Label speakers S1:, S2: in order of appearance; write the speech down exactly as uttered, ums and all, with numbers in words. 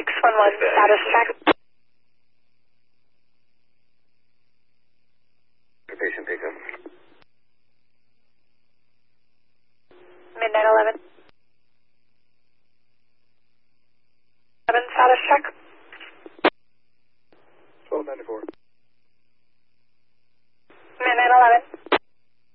S1: six one one, status check.
S2: Patient pickup.
S1: Midnight eleven. eleven, status check.
S2: twelve ninety-four.